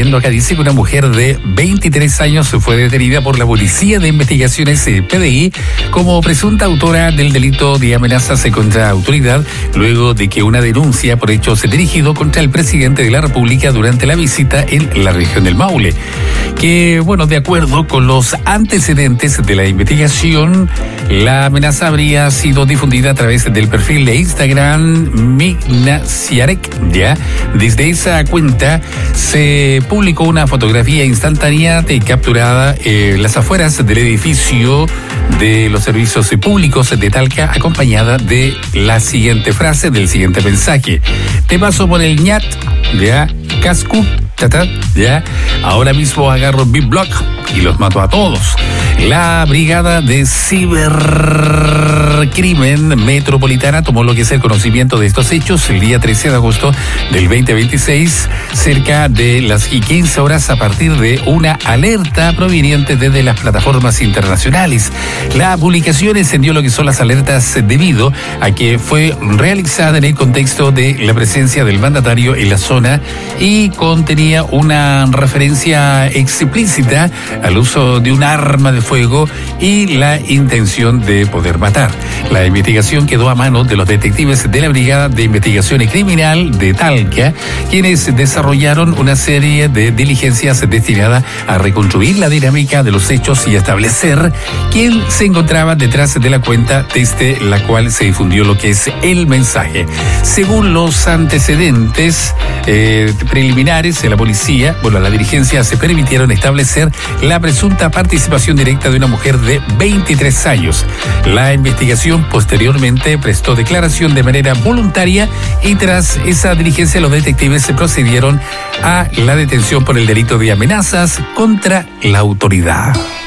leyendo acá, dice que una mujer de 23 años fue detenida por la Policía de Investigaciones PDI como presunta autora del delito de amenazas contra autoridad, luego de que una denuncia por hechos dirigido contra el presidente de la República durante la visita en la región del Maule. Que, bueno, de acuerdo con los antecedentes de la investigación, la amenaza habría sido difundida a través del perfil de Instagram Migna Ciarek, ¿ya? Desde esa cuenta se publicó una fotografía instantánea capturada en las afueras del edificio de los servicios públicos de Talca, acompañada de la siguiente frase, del siguiente mensaje: te paso por el ñat, ¿ya? Cascu, ¿ya? Ahora mismo agarro Big Block y los mato a todos. La Brigada de Cibercrimen Metropolitana tomó lo que es el conocimiento de estos hechos el día 13 de agosto del 2026, cerca de las 15 horas, a partir de una alerta proveniente desde las plataformas internacionales. La publicación encendió lo que son las alertas debido a que fue realizada en el contexto de la presencia del mandatario en la zona y contenía una referencia explícita al uso de un arma de fuego y la intención de poder matar. La investigación quedó a manos de los detectives de la Brigada de Investigación Criminal de Talca, quienes desarrollaron una serie de diligencias destinadas a reconstruir la dinámica de los hechos y establecer quién se encontraba detrás de la cuenta desde la cual se difundió lo que es el mensaje. Según los antecedentes preliminares de la policía, las diligencias se permitieron establecer la presunta participación directa de una mujer de 23 años. La investigación posteriormente prestó declaración de manera voluntaria y tras esa diligencia los detectives se procedieron a la detención por el delito de amenazas contra la autoridad.